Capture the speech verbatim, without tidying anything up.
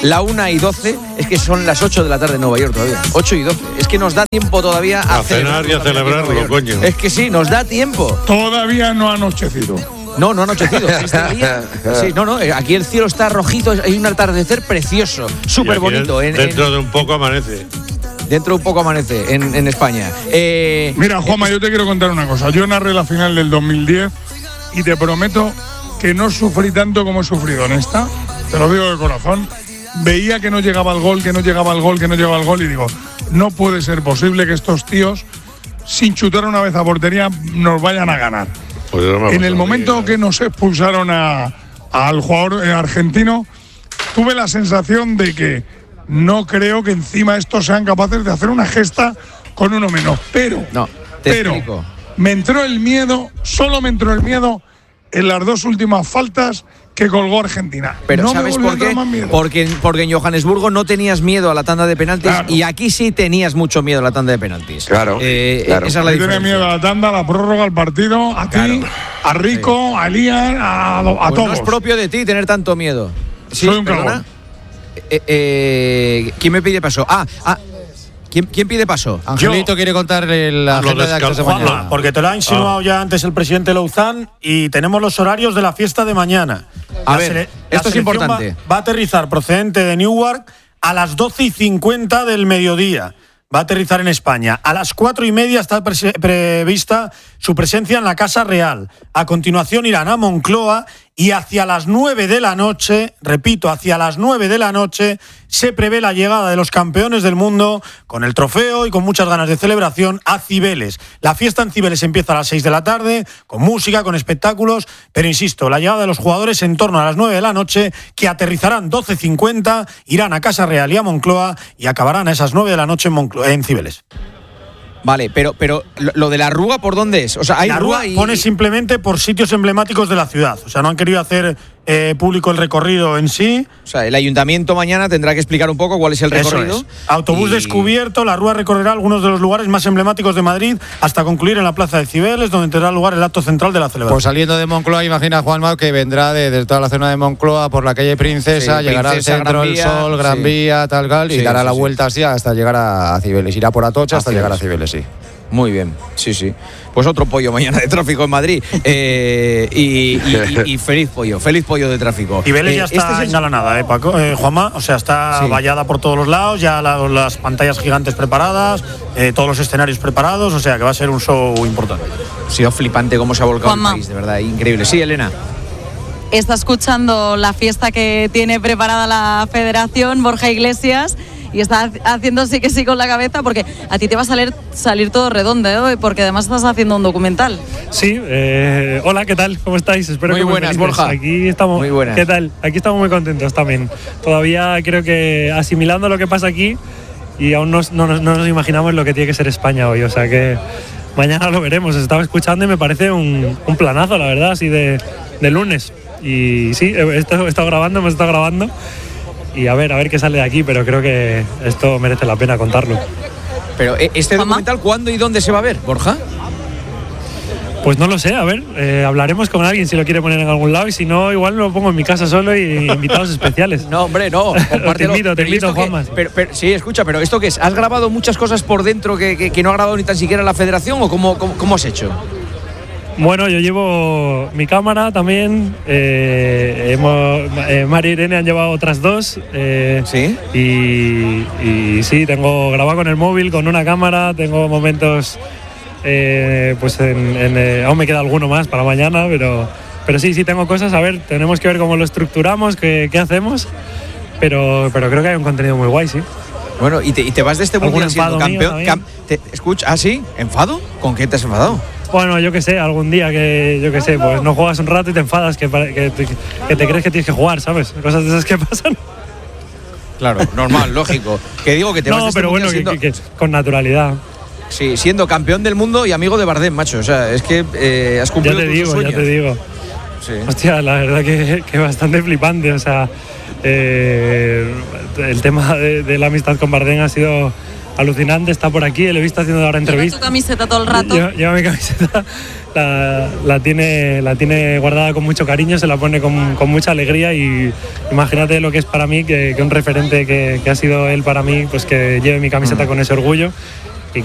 la una y doce, es que son las ocho de la tarde en Nueva York todavía. ocho y doce. Es que nos da tiempo todavía a, a cenar y a celebrarlo, coño. Es que sí, nos da tiempo. Todavía no ha anochecido. No, no ha anochecido. Este día, sí, no, no, aquí el cielo está rojito, hay un atardecer precioso, súper bonito. En, dentro en, de un poco amanece. Dentro de un poco amanece en, en España. Eh, Mira, Juanma, yo te quiero contar una cosa. Yo narré la final del dos mil diez y te prometo que no sufrí tanto como he sufrido en esta. Te lo digo de corazón. Veía que no llegaba el gol, que no llegaba el gol, que no llegaba el gol y digo, no puede ser posible que estos tíos, sin chutar una vez a portería, nos vayan a ganar. Pues en el momento bien, que nos expulsaron a, a, al jugador argentino, tuve la sensación de que no creo que encima estos sean capaces de hacer una gesta con uno menos. Pero, no, te pero explico. me entró el miedo, solo me entró el miedo en las dos últimas faltas que colgó Argentina. Pero no ¿sabes por qué? Porque, porque en Johannesburgo no tenías miedo a la tanda de penaltis, claro, y aquí sí tenías mucho miedo a la tanda de penaltis. Claro, eh, claro. Esa es la aquí diferencia. Tenía miedo a la tanda, a la prórroga, al partido, a claro, ti, a Rico, sí, a Lian, a, a pues todos. No es propio de ti tener tanto miedo. Sí, soy un cagón. Eh, eh, ¿Quién me pide paso? Ah, ah. ¿Quién, ¿Quién pide paso? Angelito Yo, quiere contar la agenda de actos de mañana. Porque te lo ha insinuado ah. ya antes el presidente Louzán y tenemos los horarios de la fiesta de mañana. A la ver, sele- esto es importante. Va, va a aterrizar procedente de Newark a las doce y cincuenta del mediodía. Va a aterrizar en España. A las cuatro y media está pre- prevista su presencia en la Casa Real. A continuación irán a Moncloa y hacia las nueve de la noche, repito, hacia las nueve de la noche, se prevé la llegada de los campeones del mundo con el trofeo y con muchas ganas de celebración a Cibeles. La fiesta en Cibeles empieza a las seis de la tarde, con música, con espectáculos, pero insisto, la llegada de los jugadores en torno a las nueve de la noche, que aterrizarán doce cincuenta, irán a Casa Real y a Moncloa y acabarán a esas nueve de la noche en, Moncloa, en Cibeles. Vale, pero, pero lo de la Rúa, ¿por dónde es? O sea, hay la Rúa y... pone simplemente por sitios emblemáticos de la ciudad. O sea, no han querido hacer eh, público el recorrido en sí. O sea, el ayuntamiento mañana tendrá que explicar un poco cuál es el recorrido. Eso es. Autobús y... descubierto, la Rúa recorrerá algunos de los lugares más emblemáticos de Madrid hasta concluir en la Plaza de Cibeles, donde tendrá lugar el acto central de la celebración. Pues saliendo de Moncloa, imagina Juanma que vendrá de, de toda la zona de Moncloa por la calle Princesa, sí, llegará Princesa, al centro del Sol, Gran sí. Vía, tal, tal, y sí, dará sí, la sí. vuelta así hasta llegar a, a Cibeles. Irá por Atocha hasta llegar a Cibeles, sí. Muy bien, sí, sí. Pues otro pollo mañana de tráfico en Madrid. eh, y, y, y, y feliz pollo, feliz pollo de tráfico. Y Vélez eh, ya está este es engalanada, ¿eh, Paco? Eh, Juanma, o sea, está sí. vallada por todos los lados, ya la, las pantallas gigantes preparadas, eh, todos los escenarios preparados, o sea, que va a ser un show importante. Ha sido flipante cómo se ha volcado Juanma. el país, de verdad, increíble. Sí, Elena. Está escuchando la fiesta que tiene preparada la Federación, Borja Iglesias, y está haciendo sí que sí con la cabeza, porque a ti te va a salir, salir todo redondo, ¿eh? Porque además estás haciendo un documental. Sí, eh, hola, ¿qué tal? ¿Cómo estáis? Espero muy que buenas, muy Borja. Aquí estamos, muy buenas. ¿Qué tal? Aquí estamos muy contentos también. Todavía creo que asimilando lo que pasa aquí y aún no, no, no nos imaginamos lo que tiene que ser España hoy, o sea que mañana lo veremos. Os estaba escuchando y me parece un, un planazo, la verdad, así de, de lunes. Y sí, he estado, he estado grabando, hemos estado grabando. Y a ver, a ver qué sale de aquí, pero creo que esto merece la pena contarlo. Pero, ¿este documental cuándo y dónde se va a ver, Borja? Pues no lo sé, a ver, eh, hablaremos con alguien si lo quiere poner en algún lado y si no, igual lo pongo en mi casa solo y invitados especiales. No, hombre, no. te invito, te invito, Juanma. Pero, pero, sí, escucha, pero ¿esto qué es? ¿Has grabado muchas cosas por dentro que, que, que no ha grabado ni tan siquiera la Federación o cómo, cómo, cómo has hecho? Bueno, yo llevo mi cámara también, eh, hemos, eh, María y Irene han llevado otras dos. Eh, ¿Sí? Y, y sí, tengo grabado con el móvil, con una cámara, tengo momentos, eh, pues en, en, eh, aún me queda alguno más para mañana, pero, pero sí, sí tengo cosas, a ver, tenemos que ver cómo lo estructuramos, qué, qué hacemos, pero, pero creo que hay un contenido muy guay, sí. Bueno, ¿y te, y te vas de este mundial siendo campeón? Cam, te, escucha, ¿ah, sí? ¿Enfado? ¿Con qué te has enfadado? Bueno, yo qué sé, algún día que, yo qué sé, pues no juegas un rato y te enfadas, que, que, que, que te crees que tienes que jugar, ¿sabes? Cosas de esas que pasan. Claro, normal, lógico. Que digo que te no, vas de este pero bueno, siendo... que, que, que con naturalidad. Sí, siendo campeón del mundo y amigo de Bardem, macho. O sea, es que eh, has cumplido ya te digo, sueños. Ya te digo. Sí. Hostia, la verdad que, que bastante flipante. O sea, eh, el tema de, de la amistad con Bardem ha sido alucinante, está por aquí, le he visto haciendo ahora entrevistas. ¿Lleva tu camiseta todo el rato? Lleva, lleva mi camiseta, la, la, tiene, la tiene guardada con mucho cariño, se la pone con, con mucha alegría y imagínate lo que es para mí, que, que un referente que, que ha sido él para mí, pues que lleve mi camiseta mm. con ese orgullo